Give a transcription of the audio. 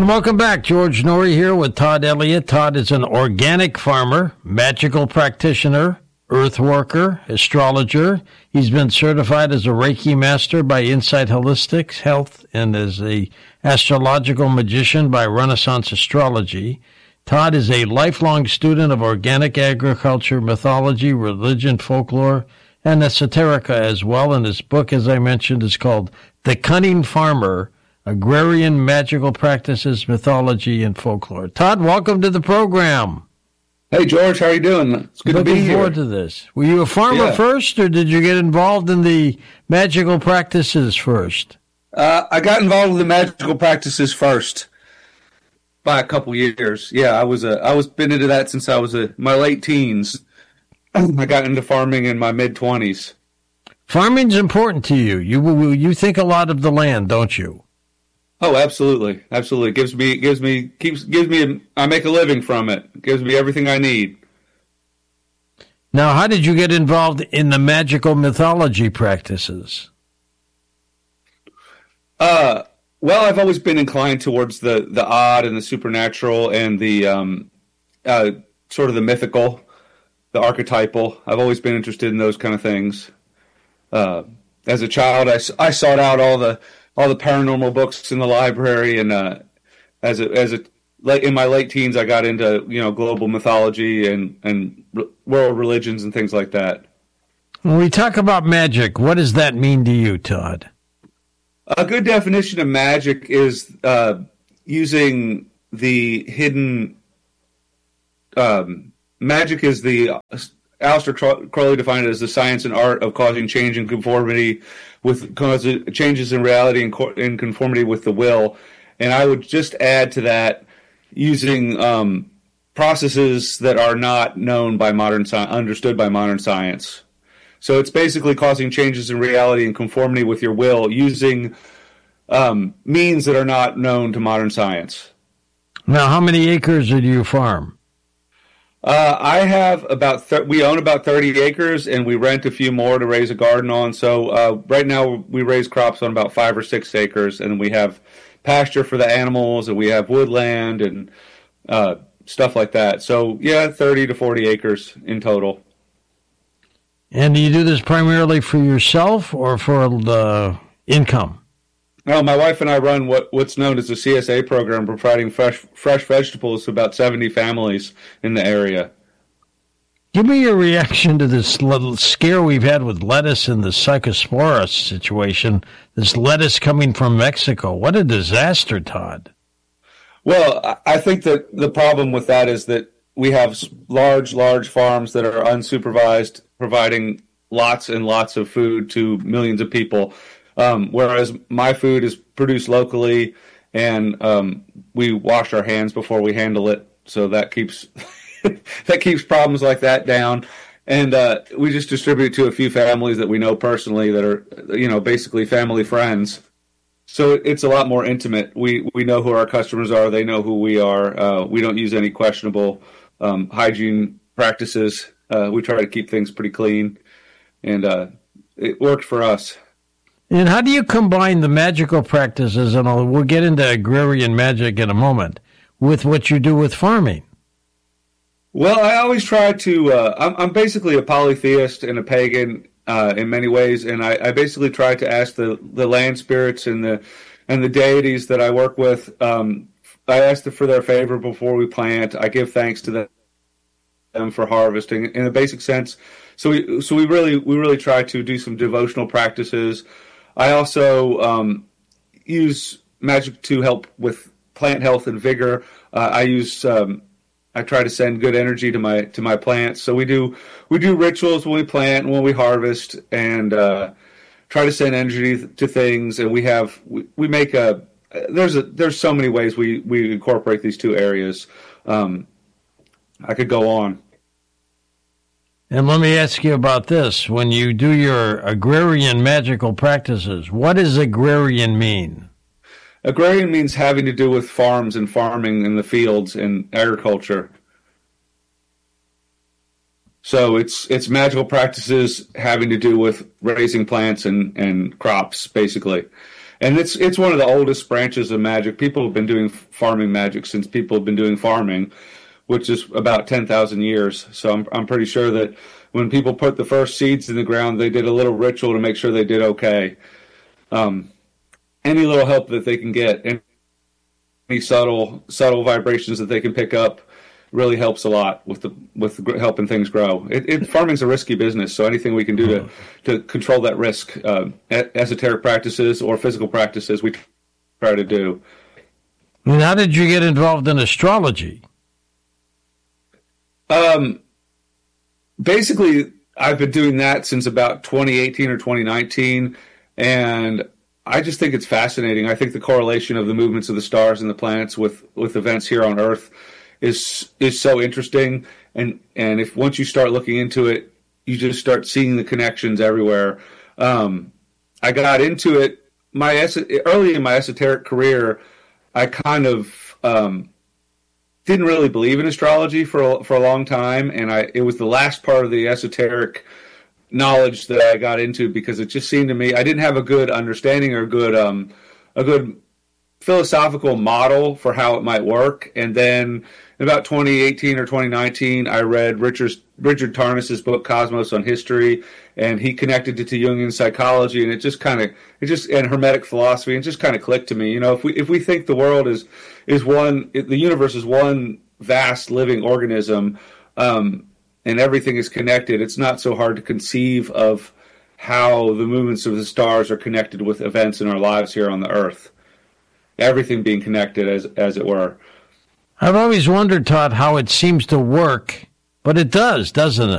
And welcome back. George Noory here with Todd Elliott. Todd is an organic farmer, magical practitioner, earth worker, astrologer. He's been certified as a Reiki master by Insight Holistic Health and as a astrological magician by Renaissance Astrology. Todd is a lifelong student of organic agriculture, mythology, religion, folklore, and esoterica as well. And his book, as I mentioned, is called The Cunning Farmer, Agrarian Magical Practices, Mythology, and Folklore. Todd, welcome to the program. Hey, George, how are you doing? It's good to be here. Looking forward to this. Were you a farmer first, or did you get involved in the magical practices first? I got involved with the magical practices first by a couple years. Yeah, I was been into that since I was my late teens. I got into farming in my mid-20s. Farming's important to you. You think a lot of the land, don't you? Oh, absolutely, absolutely. Gives me. I make a living from it. Gives me everything I need. Now, how did you get involved in the magical mythology practices? Well, I've always been inclined towards the odd and the supernatural and the sort of the mythical, the archetypal. I've always been interested in those kind of things. As a child, I sought out all the paranormal books in the library, and in my late teens, I got into global mythology and world religions and things like that. When we talk about magic, what does that mean to you, Todd? A good definition of magic is using the hidden. Magic is Aleister Crowley defined it as the science and art of causing change and conformity with changes in reality and in conformity with the will. And I would just add to that using processes that are not known by understood by modern science. So it's basically causing changes in reality and conformity with your will using means that are not known to modern science. Now, how many acres do you farm? I have we own about 30 acres, and we rent a few more to raise a garden on. So right now we raise crops on about 5 or 6 acres, and we have pasture for the animals, and we have woodland and stuff like that. So yeah, 30 to 40 acres in total. And do you do this primarily for yourself or for the income? No, my wife and I run what's known as the CSA program, providing fresh vegetables to about 70 families in the area. Give me your reaction to this little scare we've had with lettuce in the Psychospora situation, this lettuce coming from Mexico. What a disaster, Todd. Well, I think that the problem with that is that we have large farms that are unsupervised, providing lots and lots of food to millions of people. Whereas my food is produced locally, and we wash our hands before we handle it, so that keeps problems like that down. And we just distribute it to a few families that we know personally that are, basically family friends. So it's a lot more intimate. We know who our customers are. They know who we are. We don't use any questionable hygiene practices. We try to keep things pretty clean, and it worked for us. And how do you combine the magical practices, and we'll get into agrarian magic in a moment, with what you do with farming? Well, I always try to, I'm basically a polytheist and a pagan in many ways, and I basically try to ask the land spirits and the deities that I work with, I ask them for their favor before we plant. I give thanks to them for harvesting in a basic sense. So we really try to do some devotional practices. I also use magic to help with plant health and vigor. I try to send good energy to my plants. So we do rituals when we plant and when we harvest, and try to send energy to things. And we make there's so many ways we incorporate these two areas. I could go on. And let me ask you about this. When you do your agrarian magical practices, what does agrarian mean? Agrarian means having to do with farms and farming in the fields and agriculture. So it's magical practices having to do with raising plants and crops, basically. And it's one of the oldest branches of magic. People have been doing farming magic since people have been doing farming, which is about 10,000 years. So I'm pretty sure that when people put the first seeds in the ground, they did a little ritual to make sure they did okay. Any little help that they can get, any subtle vibrations that they can pick up, really helps a lot with helping things grow. Farming's a risky business, so anything we can do to control that risk, esoteric practices or physical practices, we try to do. And how did you get involved in astrology? Basically, I've been doing that since about 2018 or 2019, and I just think it's fascinating. I think the correlation of the movements of the stars and the planets with events here on Earth is so interesting. And if once you start looking into it, you just start seeing the connections everywhere. I got into it early in my esoteric career. I kind of didn't really believe in astrology for a long time, and it was the last part of the esoteric knowledge that I got into because it just seemed to me I didn't have a good understanding or a good philosophical model for how it might work. And then in about 2018 or 2019, I read Richard Tarnas's book Cosmos on History, and he connected it to Jungian psychology, and and Hermetic philosophy, and just kind of clicked to me. If we think the world is one, the universe is one vast living organism, and everything is connected, it's not so hard to conceive of how the movements of the stars are connected with events in our lives here on the Earth. Everything being connected, as it were. I've always wondered, Todd, how it seems to work, but it does, doesn't it?